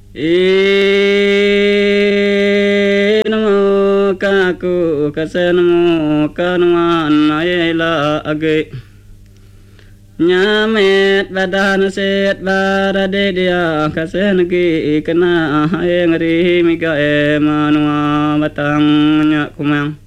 namo kaku kasenamo kanuan ayela age nyamet badana set barade dia kasengi kena engri miga manua batang nya kumang